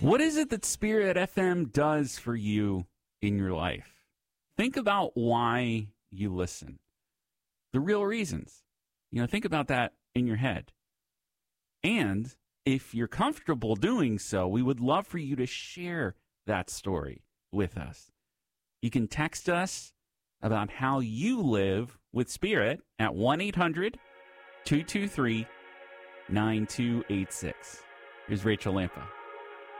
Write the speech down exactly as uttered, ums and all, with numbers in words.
What is it that Spirit F M does for you in your life? Think about why you listen. The real reasons. You know, think about that in your head. And if you're comfortable doing so, we would love for you to share that story with us. You can text us about how you live with Spirit at one eight hundred two two three nine two eight six. Here's Rachel Lampa.